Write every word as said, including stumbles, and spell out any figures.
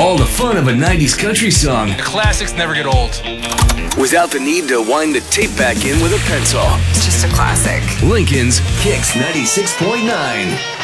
All the fun of a nineties country song. The classics never get old. Without the need to wind the tape back in with a pencil. It's just a classic. Lincoln's Kicks ninety-six point nine.